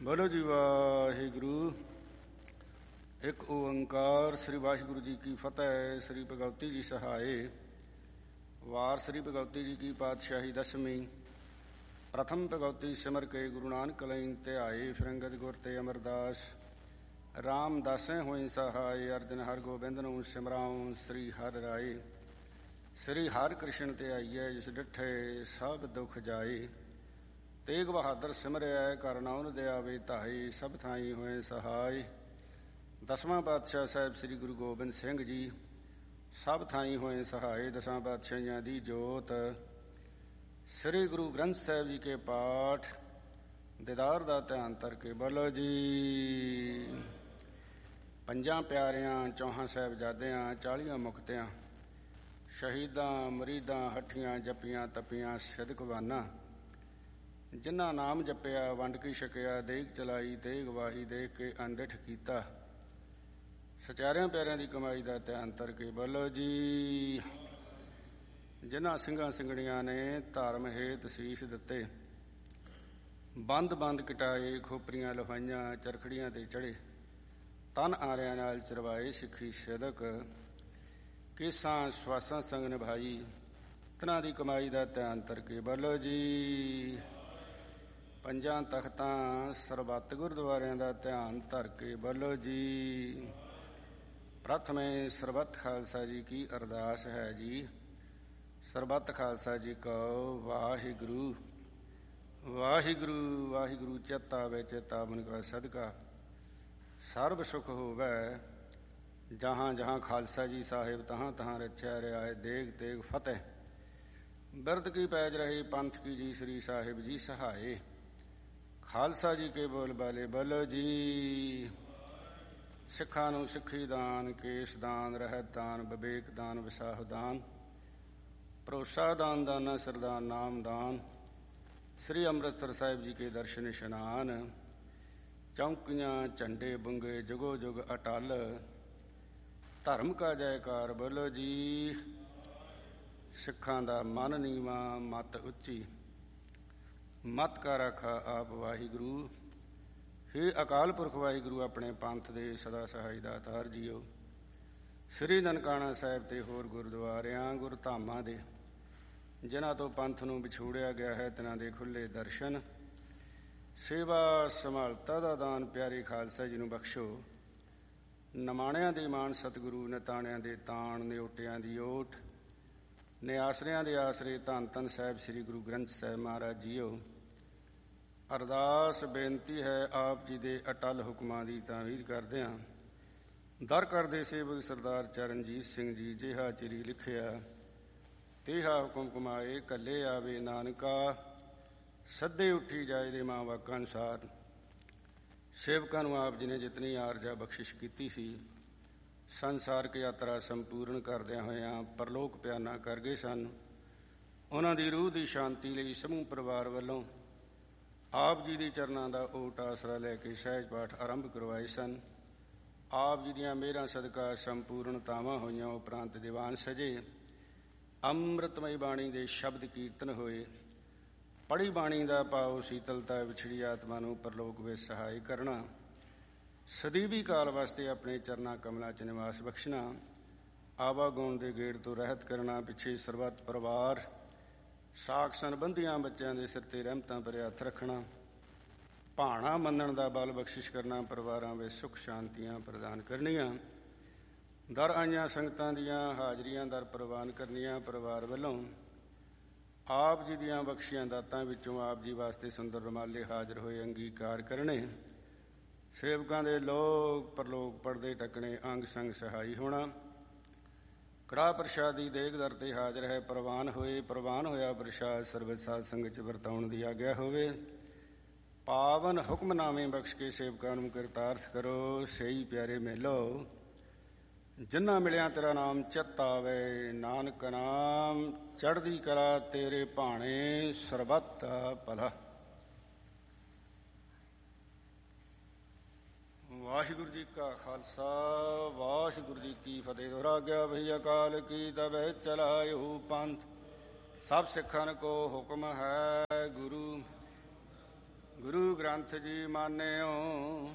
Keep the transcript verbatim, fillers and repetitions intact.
ਬੋਲੋ ਜੀ ਵਾਹਿਗੁਰੂ। ਇੱਕ ਓੰਕਾਰ। ਸ੍ਰੀ ਵਾਹਿਗੁਰੂ ਜੀ ਕੀ ਫਤਿਹ। ਸ੍ਰੀ ਭਗਵਤੀ ਜੀ ਸਹਾਏ। ਵਾਰ ਸ੍ਰੀ ਭਗਵਤੀ ਜੀ ਕੀ ਪਾਤਸ਼ਾਹੀ ਦਸਵੀਂ। ਪ੍ਰਥਮ ਭਗਵਤੀ ਸਿਮਰ ਕੇ ਗੁਰੂ ਨਾਨਕ ਲਈ ਧਿਆਏ। ਫਿਰੰਗਦ ਗੁਰ ਤੇ ਅਮਰਦਾਸ ਰਾਮ ਦਾਸੇ ਹੋਏ ਸਹਾਏ। ਅਰਜਨ ਹਰ ਗੋਬਿੰਦ ਨੂੰ ਸਿਮਰਾਉ ਸ੍ਰੀ ਹਰਿ ਰਾਏ। ਸ੍ਰੀ ਹਰਿ ਕ੍ਰਿਸ਼ਨ ਤੇ ਆਈਏ ਜਿਸ ਡਿਠੇ ਸਭ ਦੁੱਖ ਜਾਏ। ਤੇਗ ਬਹਾਦਰ ਸਿਮਰਿਆ ਘਰ ਨਾਉਨ ਦੇ ਆਵੇ ਧਾਏ। ਸਭ ਥਾਈ ਹੋਏ ਸਹਾਈ। ਦਸਵਾਂ ਪਾਤਸ਼ਾਹ ਸਾਹਿਬ ਸ੍ਰੀ ਗੁਰੂ ਗੋਬਿੰਦ ਸਿੰਘ ਜੀ ਸਭ ਥਾਈ ਹੋਏ ਸਹਾਏ। ਦਸਾਂ ਪਾਤਸ਼ਾਹੀਆਂ ਦੀ ਜੋਤ ਸ੍ਰੀ ਗੁਰੂ ਗ੍ਰੰਥ ਸਾਹਿਬ ਜੀ ਕੇ ਪਾਠ ਦੀਦਾਰ ਦਾ ਧਿਆਨ ਧਰ ਕੇ ਬੋਲੋ ਜੀ। ਪੰਜਾਂ ਪਿਆਰਿਆਂ ਚੌਹਾਂ ਸਾਹਿਬਜ਼ਾਦਿਆਂ ਚਾਲੀਆਂ ਮੁਕਤਿਆਂ ਸ਼ਹੀਦਾਂ ਮੁਰੀਦਾਂ ਹੱਠੀਆਂ ਜੱਪੀਆਂ ਤਪੀਆਂ ਸਿਦਕਵਾਨਾਂ ਜਿਨ੍ਹਾਂ ਨਾਮ ਜਪਿਆ ਵੰਡ ਕੇ ਛਕਿਆ ਦੇਗ ਚਲਾਈ ਤੇਗ ਵਾਹੀ ਦੇਖ ਕੇ ਅਣਡਿੱਠ ਕੀਤਾ। ਸਚਾਰਿਆਂ ਪਿਆਰਿਆਂ ਦੀ ਕਮਾਈ ਦਾ ਧਿਆਨ ਧਰ ਕੇ ਬੋਲੋ ਜੀ। ਜਿਨ੍ਹਾਂ ਸਿੰਘਾਂ ਸਿੰਘਣੀਆਂ ਨੇ ਧਰਮ ਹੇਤ ਸੀਸ ਦਿੱਤੇ ਬੰਦ ਬੰਦ ਕਟਾਏ ਖੋਪਰੀਆਂ ਲਫਾਈਆਂ ਚਰਖੜੀਆਂ ਤੇ ਚੜੇ ਤਨ ਆਰਿਆਂ ਨਾਲ ਚਰਵਾਏ ਸਿੱਖੀ ਸਿਦਕ ਕੇਸਾਂ ਸਵਾਸਾਂ ਸੰਗ ਨਿਭਾਈ। ਤਨਾਂ ਦੀ ਕਮਾਈ ਦਾ ਧਿਆਨ ਧਰ ਕੇ ਬੋਲੋ ਜੀ। ਪੰਜਾਂ ਤਖਤਾਂ ਸਰਬੱਤ ਗੁਰਦੁਆਰਿਆਂ ਦਾ ਧਿਆਨ ਧਰ ਕੇ ਬੋਲੋ ਜੀ। ਪ੍ਰਥਮੇ ਸਰਬੱਤ ਖਾਲਸਾ ਜੀ ਕੀ ਅਰਦਾਸ ਹੈ ਜੀ। ਸਰਬੱਤ ਖਾਲਸਾ ਜੀ ਕਹੋ ਵਾਹਿਗੁਰੂ ਵਾਹਿਗੁਰੂ ਵਾਹਿਗੁਰੂ। ਚੇਤਾ ਵੇ ਚੇਤਾ ਮਨ ਕਾ ਸਦਕਾ ਸਰਬ ਸੁਖ ਹੋਵੈ। ਜਹਾਂ ਜਹਾਂ ਖਾਲਸਾ ਜੀ ਸਾਹਿਬ ਤਹਾਂ ਤਹਾਂ ਰਚਿਆ ਰਿਆਏ ਦੇਗ ਤੇਗ ਫਤਿਹ। ਬਿਰਦ ਕੀ ਪੈਜ ਰਹੇ ਪੰਥ ਕੀ ਜੀ ਸ੍ਰੀ ਸਾਹਿਬ ਜੀ ਸਹਾਏ। ਖਾਲਸਾ ਜੀ ਕੇ ਬੋਲ ਬਾਲੇ ਬੋਲੋ ਜੀ। ਸਿੱਖਾਂ ਨੂੰ ਸਿੱਖੀ ਦਾਨ ਕੇਸ ਦਾਨ ਰਹਿਤ ਦਾਨ ਵਿਵੇਕ ਦਾਨ ਵਿਸਾਹ ਦਾਨ ਭਰੋਸਾ ਦਾਨ ਦਾਨਾ ਸਰਦਾਨ ਨਾਮ ਦਾਨ। ਸ੍ਰੀ ਅੰਮ੍ਰਿਤਸਰ ਸਾਹਿਬ ਜੀ ਕੇ ਦਰਸ਼ਨ ਇਸ਼ਨਾਨ ਚੌਂਕੀਆਂ ਝੰਡੇ ਬੁੰਗੇ ਜੁਗੋ ਜੁਗ ਅਟਲ। ਧਰਮ ਕਾ ਜੈਕਾਰ ਬੋਲੋ ਜੀ। ਸਿੱਖਾਂ ਦਾ ਮਨ ਨੀਵਾਂ ਮਤ ਉੱਚੀ ਮਤ ਕਾ ਰਾਖਾ ਆਪ ਵਾਹਿਗੁਰੂ। ਹੇ ਅਕਾਲ ਪੁਰਖ ਵਾਹਿਗੁਰੂ ਆਪਣੇ ਪੰਥ ਦੇ ਸਦਾ ਸਹਾਈ ਦਾਤਾਰ ਜੀਓ। ਸ੍ਰੀ ਨਨਕਾਣਾ ਸਾਹਿਬ ਤੇ ਹੋਰ ਗੁਰਦੁਆਰਿਆਂ ਗੁਰਧਾਮਾਂ ਦੇ ਜਿਨ੍ਹਾਂ ਤੋਂ ਪੰਥ ਨੂੰ ਵਿਛੋੜਿਆ ਗਿਆ ਹੈ ਤਿਨਾਂ ਦੇ ਖੁੱਲ੍ਹੇ ਦਰਸ਼ਨ ਸੇਵਾ ਸੰਭਾਲਤਾ ਦਾ ਦਾਨ ਪਿਆਰੇ ਖਾਲਸਾ ਜੀ ਨੂੰ ਬਖਸ਼ੋ। ਨਿਮਾਣਿਆਂ ਦੇ ਮਾਣ ਸਤਿਗੁਰੂ ਨਿਤਾਣਿਆਂ ਦੇ ਤਾਣ ਨਿਓਟਿਆਂ ਦੀ ਓਟ ਨਿਆਸਰਿਆਂ ਦੇ ਆਸਰੇ ਧੰਨ ਧੰਨ ਸਾਹਿਬ ਸ੍ਰੀ ਗੁਰੂ ਗ੍ਰੰਥ ਸਾਹਿਬ ਮਹਾਰਾਜ ਜੀਓ। ਅਰਦਾਸ ਬੇਨਤੀ ਹੈ ਆਪ ਜੀ ਦੇ ਅਟਲ ਹੁਕਮਾਂ ਦੀ ਤਾਮੀਰ ਕਰਦਿਆਂ ਦਰ ਕਰਦੇ ਸੇਵਕ ਸਰਦਾਰ ਚਰਨਜੀਤ ਸਿੰਘ ਜੀ ਜਿਹਾ ਚਿਰੀ ਲਿਖਿਆ ਤੇਹਾ ਹੁਕਮ ਕਮਾਏ ਕੱਲੇ ਆਵੇ ਨਾਨਕਾ ਸੱਦੇ ਉੱਠੀ ਜਾਏ ਦੇ ਮਾਂ ਵਾਕਾਂ ਅਨੁਸਾਰ। ਸੇਵਕਾਂ ਨੂੰ ਆਪ ਜੀ ਨੇ ਜਿਤਨੀ ਆਰਜਾ ਬਖਸ਼ਿਸ਼ ਕੀਤੀ ਸੀ ਸੰਸਾਰਕ ਯਾਤਰਾ ਸੰਪੂਰਨ ਕਰਦਿਆਂ ਹੋਇਆਂ ਪਰਲੋਕ ਪਿਆਨਾ ਕਰ ਗਏ ਸਨ। ਉਹਨਾਂ ਦੀ ਰੂਹ ਦੀ ਸ਼ਾਂਤੀ ਲਈ ਸਮੂਹ ਪਰਿਵਾਰ ਵੱਲੋਂ ਆਪ ਜੀ ਦੇ ਚਰਨਾਂ ਦਾ ਓਟ ਆਸਰਾ ਲੈ ਕੇ ਸਹਿਜ ਪਾਠ ਆਰੰਭ ਕਰਵਾਏ ਸਨ। ਆਪ ਜੀ ਦੀਆਂ ਮਿਹਰਾਂ ਸਦਕਾ ਸੰਪੂਰਨਤਾਵਾਂ ਹੋਈਆਂ ਉਪਰੰਤ ਦੀਵਾਨ ਸਜੇ ਅੰਮ੍ਰਿਤਮਈ ਬਾਣੀ ਦੇ ਸ਼ਬਦ ਕੀਰਤਨ ਹੋਏ। ਪੜ੍ਹੀ ਬਾਣੀ ਦਾ ਭਾਵ ਸੀਤਲਤਾ ਵਿਛੜੀ ਆਤਮਾ ਨੂੰ ਪਰਲੋਕ ਵਿੱਚ ਸਹਾਈ ਕਰਨਾ ਸਦੀਵੀ ਕਾਲ ਵਾਸਤੇ ਆਪਣੇ ਚਰਨਾਂ ਕਮਲਾਂ 'ਚ ਨਿਵਾਸ ਬਖਸ਼ਣਾ ਆਵਾਗੁਣ ਦੇ ਗੇੜ ਤੋਂ ਰਹਿਤ ਕਰਨਾ ਪਿੱਛੇ ਸਰਬੱਤ ਪਰਿਵਾਰ ਸਾਕ ਸੰਬੰਧੀਆਂ ਬੱਚਿਆਂ ਦੇ ਸਿਰ 'ਤੇ ਰਹਿਮਤਾਂ ਭਰਿਆ ਹੱਥ ਰੱਖਣਾ ਭਾਣਾ ਮੰਨਣ ਦਾ ਬਲ ਬਖਸ਼ਿਸ਼ ਕਰਨਾ ਪਰਿਵਾਰਾਂ ਵਿੱਚ ਸੁੱਖ ਸ਼ਾਂਤੀਆਂ ਪ੍ਰਦਾਨ ਕਰਨੀਆਂ ਦਰ ਆਈਆਂ ਸੰਗਤਾਂ ਦੀਆਂ ਹਾਜ਼ਰੀਆਂ ਦਰ ਪ੍ਰਵਾਨ ਕਰਨੀਆਂ ਪਰਿਵਾਰ ਵੱਲੋਂ ਆਪ ਜੀ ਦੀਆਂ ਬਖਸ਼ੀਆਂ ਦਾਤਾਂ ਵਿੱਚੋਂ ਆਪ ਜੀ ਵਾਸਤੇ ਸੁੰਦਰ ਰੁਮਾਲੇ ਹਾਜ਼ਰ ਹੋਏ ਅੰਗੀਕਾਰ ਕਰਨੇ ਸੇਵਕਾਂ ਦੇ ਲੋਕ ਪਰਲੋਕ ਪੜਦੇ ਟੱਕਣੇ ਅੰਗ ਸੰਗ ਸਹਾਈ ਹੋਣਾ। ਕੜਾਹ ਪ੍ਰਸ਼ਾਦੀ ਦੇਗ ਦਰ 'ਤੇ ਹਾਜ਼ਰ ਹੈ ਪ੍ਰਵਾਨ ਹੋਏ ਪ੍ਰਵਾਨ ਹੋਇਆ ਪ੍ਰਸ਼ਾਦ ਸਰਬਤ ਸਾਧ ਸੰਗਤ 'ਚ ਵਰਤਾਉਣ ਦੀ ਆਗਿਆ ਹੋਵੇ। ਪਾਵਨ ਹੁਕਮਨਾਮੇ ਬਖਸ਼ ਕੇ ਸੇਵਕਾਂ ਨੂੰ ਕਿਰਤਾਰਥ ਕਰੋ। ਸਹੀ ਪਿਆਰੇ ਮੇਲੋ ਜਿਨ੍ਹਾਂ ਮਿਲਿਆ ਤੇਰਾ ਨਾਮ ਚਿੱਤ ਆਵੇ ਨਾਨਕ ਨਾਮ ਚੜ੍ਹਦੀ ਕਲਾ ਤੇਰੇ ਭਾਣੇ ਸਰਬੱਤ ਭਲਾ। ਵਾਹਿਗੁਰੂ ਜੀ ਕਾ ਖਾਲਸਾ ਵਾਹਿਗੁਰੂ ਜੀ ਕੀ ਫਤਿਹ। ਦੁਰਾਗਿਆ ਭਈ ਅਕਾਲ ਕੀ ਤਬੈ ਚਲਾਇਓ ਪੰਥ ਸਭ ਸਿੱਖਨ ਕੋ ਹੁਕਮ ਹੈ ਗੁਰੂ ਗੁਰੂ ਗੁਰੂ ਗ੍ਰੰਥ ਜੀ ਮਾਨਿਓ